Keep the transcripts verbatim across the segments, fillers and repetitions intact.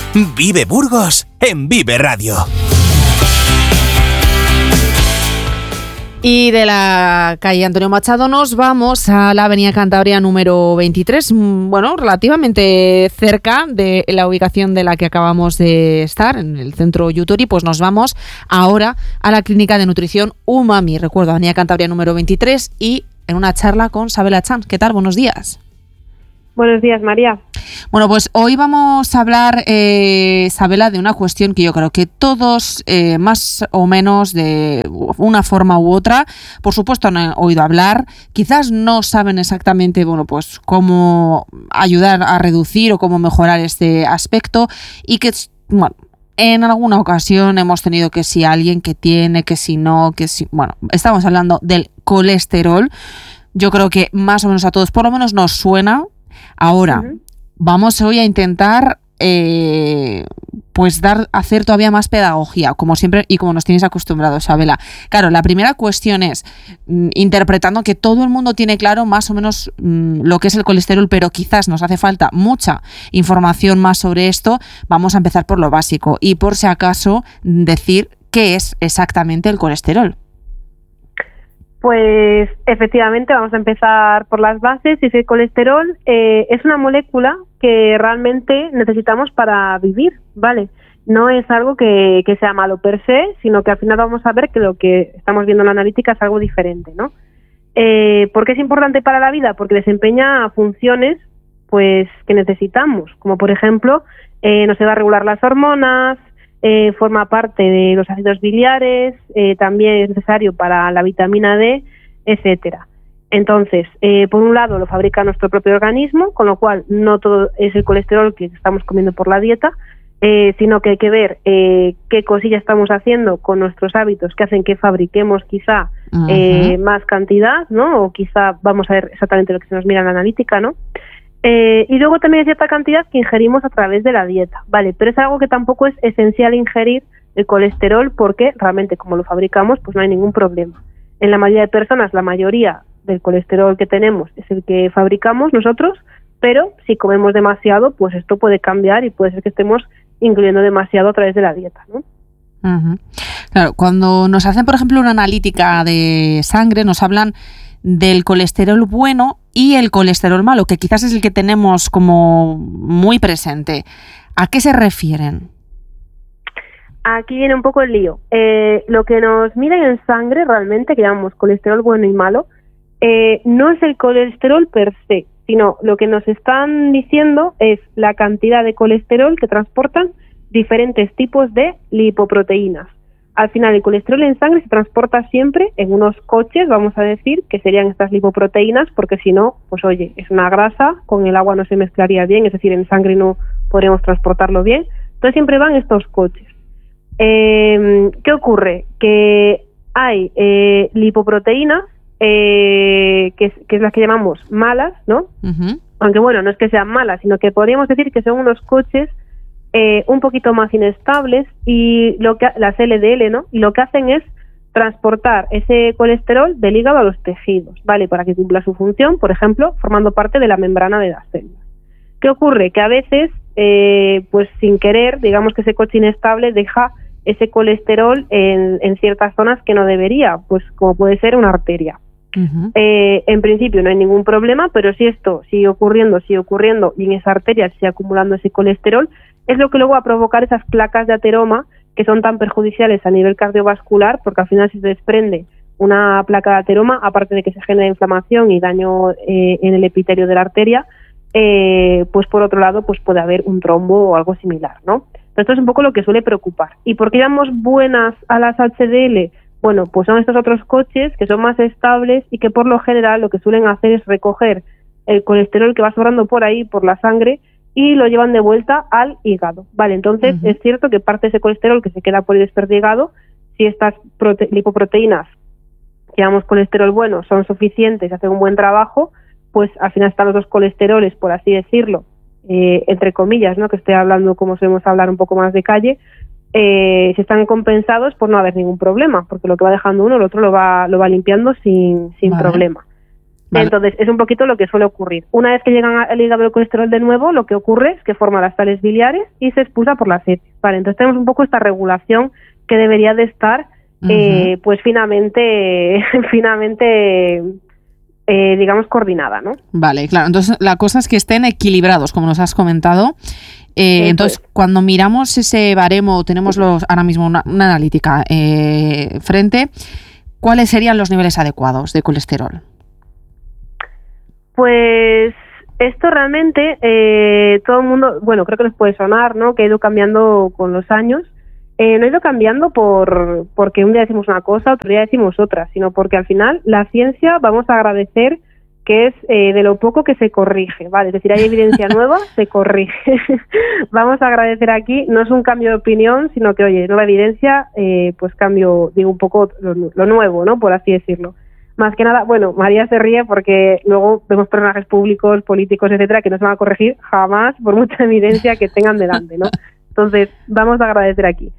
Vive Burgos en Vive Radio. Y de la calle Antonio Machado nos vamos a la avenida Cantabria número veintitrés, bueno, relativamente cerca de la ubicación de la que acabamos de estar, en el centro Yutori. Pues nos vamos ahora a la clínica de nutrición Umami. Recuerdo, avenida Cantabria número veintitrés, y en una charla con Sabela Chan. ¿Qué tal? Buenos días. Buenos días, María. Bueno, pues hoy vamos a hablar, eh, Sabela, de una cuestión que yo creo que todos, eh, más o menos de una forma u otra, por supuesto han oído hablar, quizás no saben exactamente, bueno, pues cómo ayudar a reducir o cómo mejorar este aspecto, y que, bueno, en alguna ocasión hemos tenido que si alguien que tiene, que si no, que si, bueno, estamos hablando del colesterol. Yo creo que más o menos a todos por lo menos nos suena. Ahora, uh-huh. vamos hoy a intentar eh, pues dar, hacer todavía más pedagogía, como siempre y como nos tienes acostumbrados, Sabela. Claro, la primera cuestión es, mm, interpretando que todo el mundo tiene claro más o menos mm, lo que es el colesterol, pero quizás nos hace falta mucha información más sobre esto, vamos a empezar por lo básico y, por si acaso, decir qué es exactamente el colesterol. Pues efectivamente vamos a empezar por las bases. Y ese colesterol eh, es una molécula que realmente necesitamos para vivir, ¿vale? No es algo que, que sea malo per se, sino que al final vamos a ver que lo que estamos viendo en la analítica es algo diferente, ¿no? Eh, ¿Por qué es importante para la vida? Porque desempeña funciones pues que necesitamos, como por ejemplo eh, nos va a regular las hormonas, Eh, forma parte de los ácidos biliares, eh, también es necesario para la vitamina D, etcétera. Entonces, eh, por un lado lo fabrica nuestro propio organismo, con lo cual no todo es el colesterol que estamos comiendo por la dieta, eh, sino que hay que ver eh, qué cosillas estamos haciendo con nuestros hábitos que hacen que fabriquemos quizá eh, uh-huh. más cantidad, ¿no? O quizá vamos a ver exactamente lo que se nos mira en la analítica, ¿no? Eh, y luego también hay cierta cantidad que ingerimos a través de la dieta, ¿vale? Pero es algo que tampoco es esencial ingerir el colesterol, porque realmente como lo fabricamos pues no hay ningún problema. En la mayoría de personas, la mayoría del colesterol que tenemos es el que fabricamos nosotros, pero si comemos demasiado, pues esto puede cambiar y puede ser que estemos incluyendo demasiado a través de la dieta, ¿no? Uh-huh. Claro, cuando nos hacen, por ejemplo, una analítica de sangre, nos hablan del colesterol bueno y el colesterol malo, que quizás es el que tenemos como muy presente. ¿A qué se refieren? Aquí viene un poco el lío. Eh, lo que nos miden en sangre realmente, que llamamos colesterol bueno y malo, eh, no es el colesterol per se, sino lo que nos están diciendo es la cantidad de colesterol que transportan diferentes tipos de lipoproteínas. Al final, el colesterol en sangre se transporta siempre en unos coches, vamos a decir, que serían estas lipoproteínas, porque si no, pues oye, es una grasa, con el agua no se mezclaría bien, es decir, en sangre no podríamos transportarlo bien. Entonces siempre van estos coches. Eh, ¿Qué ocurre? Que hay eh, lipoproteínas, eh, que, es, que es las que llamamos malas, ¿no? Uh-huh. Aunque bueno, no es que sean malas, sino que podríamos decir que son unos coches Eh, un poquito más inestables, y lo que las L D L, ¿no? Y lo que hacen es transportar ese colesterol del hígado a los tejidos, ¿vale? Para que cumpla su función, por ejemplo, formando parte de la membrana de las células. ¿Qué ocurre? Que a veces, eh, pues sin querer, digamos que ese coche inestable deja ese colesterol en, en ciertas zonas que no debería, pues como puede ser una arteria. Uh-huh. Eh, en principio no hay ningún problema, pero si esto sigue ocurriendo, sigue ocurriendo y en esa arteria sigue acumulando ese colesterol, es lo que luego va a provocar esas placas de ateroma que son tan perjudiciales a nivel cardiovascular, porque al final si se desprende una placa de ateroma, aparte de que se genera inflamación y daño eh, en el epitelio de la arteria, eh, pues por otro lado pues puede haber un trombo o algo similar, ¿no? Pero esto es un poco lo que suele preocupar. ¿Y por qué llamamos buenas a las H D L? Bueno, pues son estos otros coches que son más estables y que por lo general lo que suelen hacer es recoger el colesterol que va sobrando por ahí, por la sangre, y lo llevan de vuelta al hígado, ¿vale? Entonces uh-huh. es cierto que parte de ese colesterol que se queda por el desperdigado, si estas prote- lipoproteínas que llamamos colesterol bueno son suficientes y hacen un buen trabajo, pues al final están los dos colesteroles, por así decirlo, eh, entre comillas, ¿no? Que estoy hablando como solemos hablar un poco más de calle, eh, si están compensados, por no haber ningún problema, porque lo que va dejando uno, el otro lo va lo va limpiando sin, sin vale. problema. Vale. Entonces, es un poquito lo que suele ocurrir. Una vez que llegan al hígado el colesterol de nuevo, lo que ocurre es que forma las sales biliares y se expulsa por las heces. Vale, entonces tenemos un poco esta regulación que debería de estar, uh-huh. eh, pues finamente, finamente, eh, digamos, coordinada, ¿no? Vale, claro. Entonces, la cosa es que estén equilibrados, como nos has comentado. Eh, entonces, es. cuando miramos ese baremo, tenemos los ahora mismo una, una analítica eh, frente, ¿cuáles serían los niveles adecuados de colesterol? Pues esto realmente eh, todo el mundo, bueno, creo que les puede sonar, ¿no? Que ha ido cambiando con los años. Eh, no ha ido cambiando por porque un día decimos una cosa, otro día decimos otra, sino porque al final la ciencia vamos a agradecer que es eh, de lo poco que se corrige, ¿vale? Es decir, hay evidencia nueva, se corrige. Vamos a agradecer aquí, no es un cambio de opinión, sino que, oye, nueva evidencia, eh, pues cambio, digo, un poco lo, lo nuevo, ¿no? Por así decirlo. Más que nada, bueno, María se ríe porque luego vemos personajes públicos, políticos, etcétera, que no se van a corregir jamás por mucha evidencia que tengan delante, ¿no? Entonces, vamos a agradecer aquí.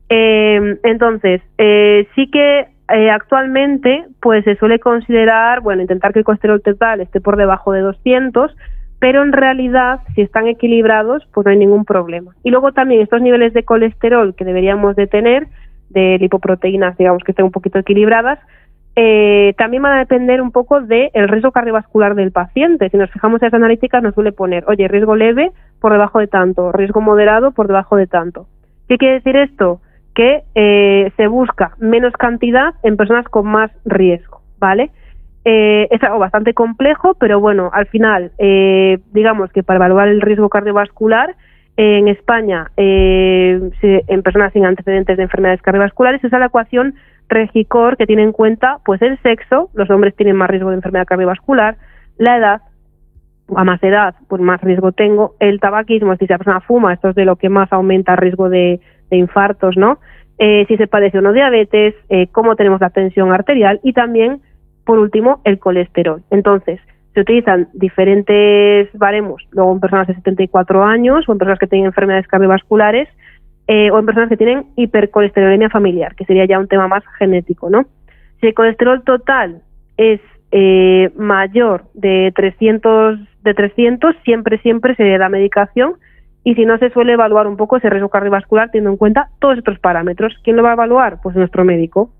Eh, entonces, eh, sí que eh, actualmente, pues se suele considerar, bueno, intentar que el colesterol total esté por debajo de doscientos, pero en realidad, si están equilibrados, pues no hay ningún problema. Y luego también estos niveles de colesterol que deberíamos de tener, de lipoproteínas, digamos, que estén un poquito equilibradas, Eh, también van a depender un poco del riesgo cardiovascular del paciente. Si nos fijamos en las analíticas nos suele poner, oye, riesgo leve por debajo de tanto, riesgo moderado por debajo de tanto. ¿Qué quiere decir esto? Que eh, se busca menos cantidad en personas con más riesgo, ¿vale? Eh, es algo bastante complejo, pero bueno, al final, eh, digamos que para evaluar el riesgo cardiovascular, eh, en España, eh, se, en personas sin antecedentes de enfermedades cardiovasculares, se usa la ecuación Regicor, que tiene en cuenta pues el sexo, los hombres tienen más riesgo de enfermedad cardiovascular, la edad, a más edad, pues más riesgo tengo, el tabaquismo, es decir, si la persona fuma, esto es de lo que más aumenta el riesgo de, de infartos, ¿no? Eh, si se padece o no diabetes, eh, cómo tenemos la tensión arterial y también, por último, el colesterol. Entonces, se utilizan diferentes baremos, luego en personas de setenta y cuatro años o en personas que tienen enfermedades cardiovasculares, Eh, o en personas que tienen hipercolesterolemia familiar, que sería ya un tema más genético, ¿no? Si el colesterol total es eh, mayor de trescientos, de trescientos, siempre, siempre se da medicación, y si no, se suele evaluar un poco ese riesgo cardiovascular teniendo en cuenta todos estos parámetros. ¿Quién lo va a evaluar? Pues nuestro médico.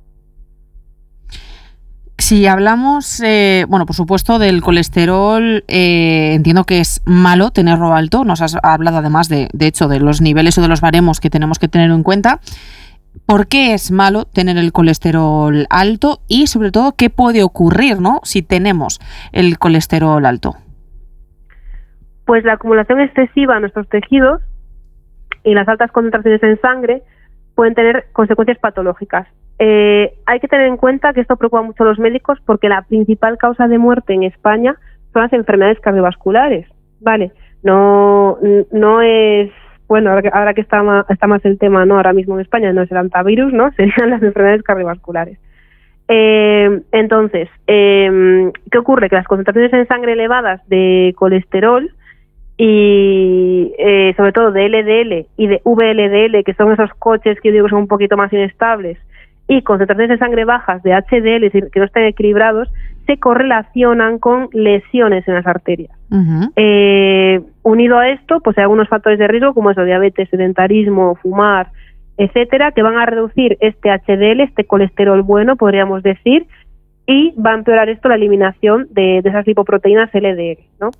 Si hablamos, eh, bueno, por supuesto, del colesterol, eh, entiendo que es malo tenerlo alto. Nos has hablado además de, de hecho, de los niveles o de los baremos que tenemos que tener en cuenta. ¿Por qué es malo tener el colesterol alto? Y, sobre todo, ¿qué puede ocurrir, ¿no?, si tenemos el colesterol alto? Pues la acumulación excesiva en nuestros tejidos y las altas concentraciones en sangre pueden tener consecuencias patológicas. Eh, hay que tener en cuenta que esto preocupa mucho a los médicos porque la principal causa de muerte en España son las enfermedades cardiovasculares, ¿vale? No no es, bueno, ahora que, ahora que está, más, está más el tema, ¿no? Ahora mismo en España no es el antivirus, ¿no? Serían las enfermedades cardiovasculares. Eh, entonces, eh, ¿qué ocurre? Que las concentraciones en sangre elevadas de colesterol y eh, sobre todo de L D L y de V L D L, que son esos coches que yo digo que son un poquito más inestables, y concentraciones de sangre bajas de H D L, es decir, que no estén equilibrados, se correlacionan con lesiones en las arterias. Uh-huh. Eh, unido a esto, pues hay algunos factores de riesgo, como eso, diabetes, sedentarismo, fumar, etcétera, que van a reducir este H D L, este colesterol bueno, podríamos decir, y va a empeorar esto la eliminación de, de esas lipoproteínas L D L, ¿no?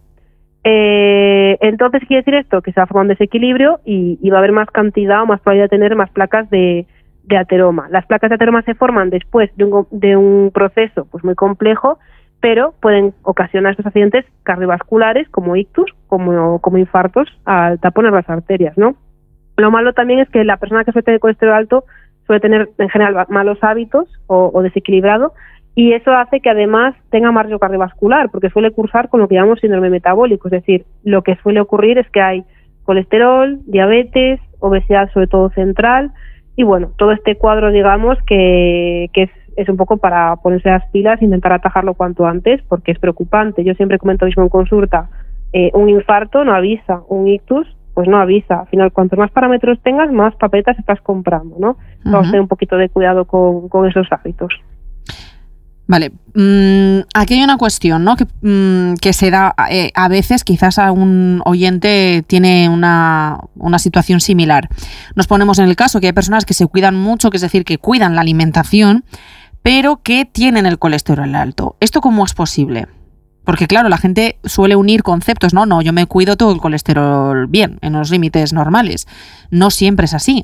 Eh, entonces, ¿qué quiere decir esto? Que se va a formar un desequilibrio y, y va a haber más cantidad o más probabilidad de tener más placas de de ateroma. Las placas de ateroma se forman después de un, de un proceso pues muy complejo, pero pueden ocasionar estos accidentes cardiovasculares como ictus, como, como infartos al taponar las arterias, ¿no? Lo malo también es que la persona que suele tener colesterol alto suele tener en general malos hábitos o, o desequilibrado, y eso hace que además tenga más riesgo cardiovascular, porque suele cursar con lo que llamamos síndrome metabólico, es decir, lo que suele ocurrir es que hay colesterol, diabetes, obesidad sobre todo central, y bueno, todo este cuadro, digamos, que, que es, es un poco para ponerse las pilas e intentar atajarlo cuanto antes, porque es preocupante. Yo siempre comento mismo en consulta, eh, un infarto no avisa, un ictus pues no avisa. Al final, cuantos más parámetros tengas, más papeletas estás comprando, ¿no? Uh-huh. Vamos a tener un poquito de cuidado con, con esos hábitos. Vale, mm, aquí hay una cuestión, ¿no? Que, mm, que se da eh, a veces, quizás algún oyente tiene una, una situación similar. Nos ponemos en el caso que hay personas que se cuidan mucho, que es decir, que cuidan la alimentación, pero que tienen el colesterol alto. ¿Esto cómo es posible? Porque claro, la gente suele unir conceptos, ¿no? No, yo me cuido todo el colesterol bien, en los límites normales. No siempre es así.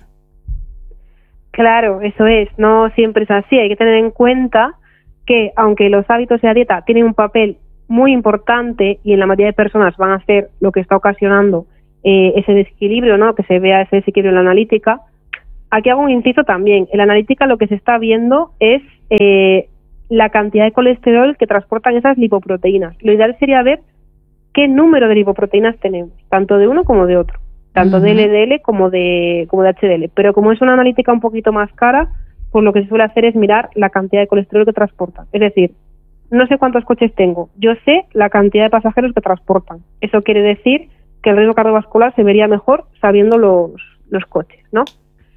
Claro, eso es, no siempre es así. Hay que tener en cuenta que aunque los hábitos de la dieta tienen un papel muy importante y en la mayoría de personas van a ser lo que está ocasionando eh, ese desequilibrio, ¿no? Que se vea ese desequilibrio en la analítica, aquí hago un inciso también. En la analítica lo que se está viendo es eh, la cantidad de colesterol que transportan esas lipoproteínas. Lo ideal sería ver qué número de lipoproteínas tenemos, tanto de uno como de otro, tanto uh-huh. de L D L como de, como de H D L. Pero como es una analítica un poquito más cara, pues lo que se suele hacer es mirar la cantidad de colesterol que transportan. Es decir, no sé cuántos coches tengo, yo sé la cantidad de pasajeros que transportan. Eso quiere decir que el riesgo cardiovascular se vería mejor sabiendo los, los coches, ¿no?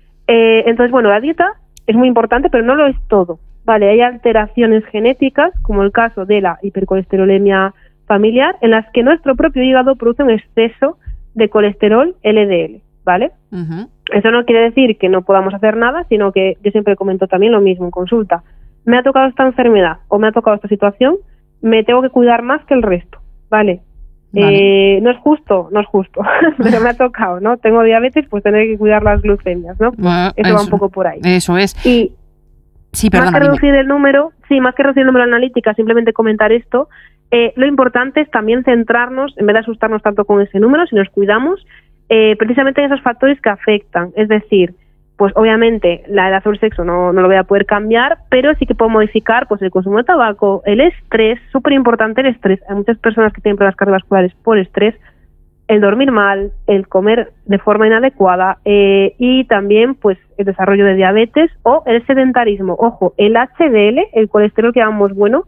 Eh, entonces, bueno, la dieta es muy importante, pero no lo es todo. Vale, hay alteraciones genéticas, como el caso de la hipercolesterolemia familiar, en las que nuestro propio hígado produce un exceso de colesterol L D L, ¿vale? Uh-huh. Eso no quiere decir que no podamos hacer nada, sino que yo siempre comento también lo mismo en consulta. Me ha tocado esta enfermedad o me ha tocado esta situación, me tengo que cuidar más que el resto, ¿vale? vale. Eh, no es justo, no es justo, pero me ha tocado, ¿no? Tengo diabetes, pues tener que cuidar las glucemias, ¿no? Bueno, eso, eso va un poco por ahí. Eso es. Y sí, perdona, más que reducir dime. el número, sí, más que reducir el número de analítica, simplemente comentar esto. Eh, lo importante es también centrarnos, en vez de asustarnos tanto con ese número, si nos cuidamos, eh, precisamente en esos factores que afectan. Es decir, pues obviamente la edad o el sexo no, no lo voy a poder cambiar, pero sí que puedo modificar pues el consumo de tabaco, el estrés, súper importante el estrés. Hay muchas personas que tienen problemas cardiovasculares por estrés, el dormir mal, el comer de forma inadecuada eh, y también pues el desarrollo de diabetes o el sedentarismo. Ojo, el H D L, el colesterol que llamamos bueno,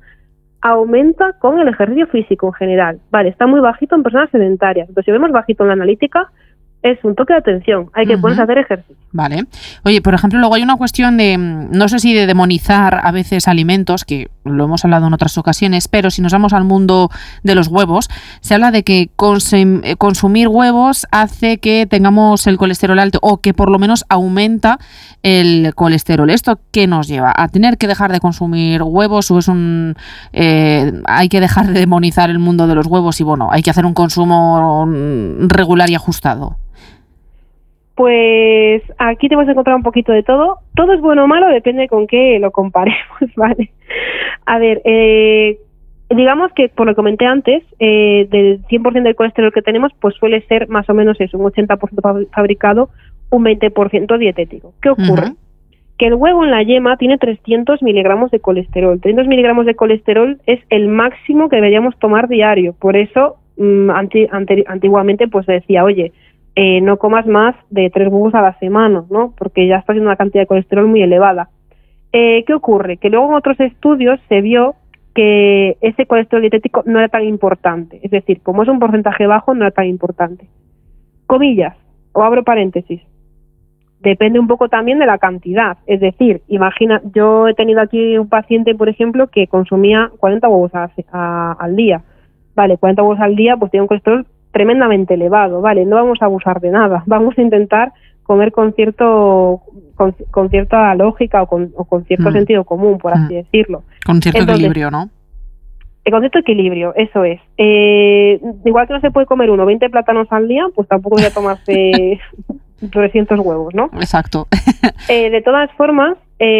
aumenta con el ejercicio físico en general. Vale, está muy bajito en personas sedentarias. Entonces, si vemos bajito en la analítica, es un toque de atención. Hay que uh-huh. ponerse a hacer ejercicio. Vale. Oye, por ejemplo, luego hay una cuestión de, no sé si de demonizar a veces alimentos, que lo hemos hablado en otras ocasiones, pero si nos vamos al mundo de los huevos, se habla de que consum- consumir huevos hace que tengamos el colesterol alto o que por lo menos aumenta el colesterol. ¿Esto qué nos lleva? ¿A tener que dejar de consumir huevos o es un eh, hay que dejar de demonizar el mundo de los huevos y bueno, hay que hacer un consumo regular y ajustado? Pues aquí te vas a encontrar un poquito de todo. Todo es bueno o malo, depende con qué lo comparemos, ¿vale? A ver, eh, digamos que, por lo que comenté antes, eh, del cien por ciento del colesterol que tenemos, pues suele ser más o menos eso, un ochenta por ciento fabricado, un veinte por ciento dietético. ¿Qué ocurre? Uh-huh. Que el huevo en la yema tiene trescientos miligramos de colesterol. trescientos miligramos de colesterol es el máximo que deberíamos tomar diario. Por eso, mmm, anti, anti, antiguamente, pues se decía, oye, Eh, no comas más de tres huevos a la semana, ¿no? Porque ya está haciendo una cantidad de colesterol muy elevada. Eh, ¿Qué ocurre? Que luego en otros estudios se vio que ese colesterol dietético no era tan importante. Es decir, como es un porcentaje bajo, no era tan importante. Comillas, o abro paréntesis. Depende un poco también de la cantidad. Es decir, imagina, yo he tenido aquí un paciente, por ejemplo, que consumía cuarenta huevos a, a, al día. Vale, cuarenta huevos al día, pues tiene un colesterol tremendamente elevado, vale, no vamos a abusar de nada, vamos a intentar comer con cierto con, con cierta lógica o con, o con cierto mm. sentido común, por así mm. decirlo. Con cierto Entonces, equilibrio, ¿no? Con cierto equilibrio, eso es. Eh, igual que no se puede comer uno veinte plátanos al día, pues tampoco voy a tomarse trescientos huevos, ¿no? Exacto. eh, de todas formas,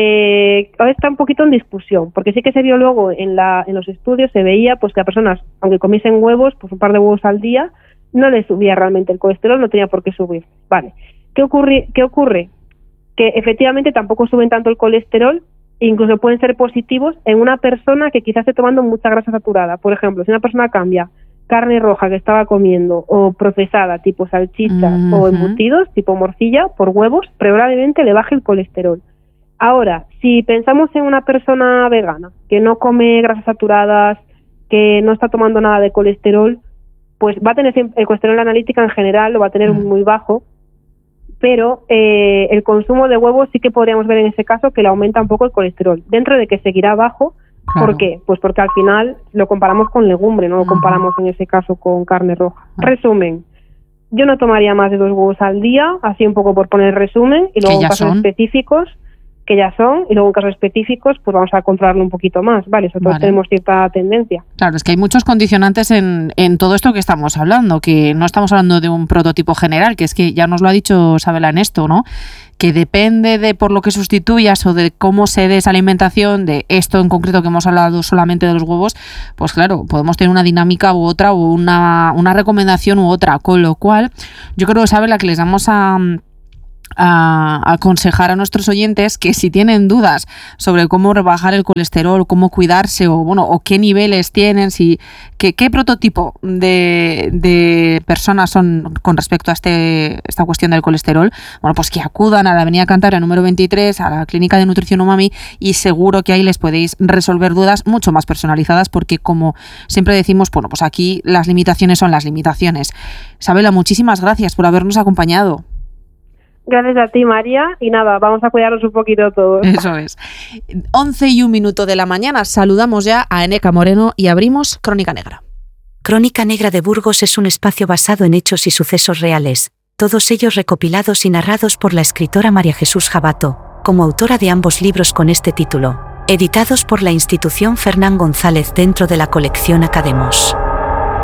eh, ahora está un poquito en discusión, porque sí que se vio luego en, la, en los estudios, se veía pues que a personas, aunque comiesen huevos, pues un par de huevos al día, no les subía realmente el colesterol, no tenía por qué subir. Vale. ¿Qué ocurre? ¿Qué ocurre? Que efectivamente tampoco suben tanto el colesterol, incluso pueden ser positivos en una persona que quizás esté tomando mucha grasa saturada. Por ejemplo, si una persona cambia carne roja que estaba comiendo o procesada, tipo salchichas uh-huh. o embutidos, tipo morcilla, por huevos, probablemente le baje el colesterol. Ahora, si pensamos en una persona vegana que no come grasas saturadas, que no está tomando nada de colesterol, pues va a tener el colesterol analítica en general, lo va a tener uh-huh. muy bajo, pero eh, el consumo de huevos sí que podríamos ver en ese caso que le aumenta un poco el colesterol, dentro de que seguirá bajo Claro. ¿Por qué? Pues porque al final lo comparamos con legumbre, no lo comparamos en ese caso con carne roja. Ah. Resumen, yo no tomaría más de dos huevos al día, así un poco por poner resumen, y luego en casos son? específicos, que ya son, y luego en casos específicos, pues vamos a controlarlo un poquito más, ¿vale? Sobre todo Vale. tenemos cierta tendencia. Claro, es que hay muchos condicionantes en, en todo esto que estamos hablando, que no estamos hablando de un prototipo general, que es que ya nos lo ha dicho Sabela en esto, ¿no? Que depende de por lo que sustituyas o de cómo se dé esa alimentación, de esto en concreto que hemos hablado solamente de los huevos, pues claro, podemos tener una dinámica u otra o una, una recomendación u otra, con lo cual yo creo, Sabela, que les damos a... a aconsejar a nuestros oyentes que si tienen dudas sobre cómo rebajar el colesterol, cómo cuidarse o bueno o qué niveles tienen, si qué, qué prototipo de, de personas son con respecto a este esta cuestión del colesterol, bueno, pues que acudan a la Avenida Cantabria número veintitrés, a la Clínica de Nutrición Umami, y seguro que ahí les podéis resolver dudas mucho más personalizadas, porque como siempre decimos, bueno, pues aquí las limitaciones son las limitaciones. Sabela, muchísimas gracias por habernos acompañado. Gracias a ti, María, y nada, vamos a cuidarnos un poquito todos. Eso es. once y un minuto de la mañana, saludamos ya a Eneca Moreno y abrimos Crónica Negra. Crónica Negra de Burgos es un espacio basado en hechos y sucesos reales, todos ellos recopilados y narrados por la escritora María Jesús Jabato, como autora de ambos libros con este título, editados por la institución Fernán González dentro de la colección Academos.